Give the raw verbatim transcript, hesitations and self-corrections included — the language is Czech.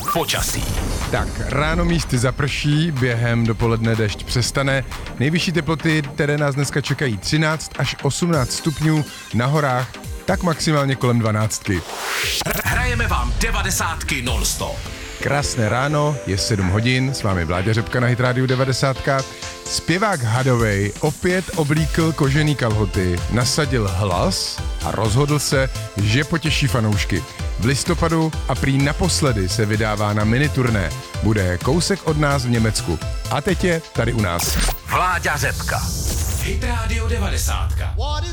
počasí. Tak, ráno místy zaprší, během dopoledne dešť přestane. Nejvyšší teploty, které nás dneska čekají třináct až osmnáct stupňů, na horách tak maximálně kolem dvanáctky. Hrajeme vám devadesátky non-stop. Krásné ráno, je sedm hodin, s vámi Vláďa Řepka na Hit Radio devadesát. Zpěvák Hadovej opět oblíkl kožený kalhoty, nasadil hlas a rozhodl se, že potěší fanoušky. V listopadu a prý naposledy se vydává na miniturné. Bude kousek od nás v Německu. A teď je tady u nás. Vláďa Řepka. Hit Radio devadesát.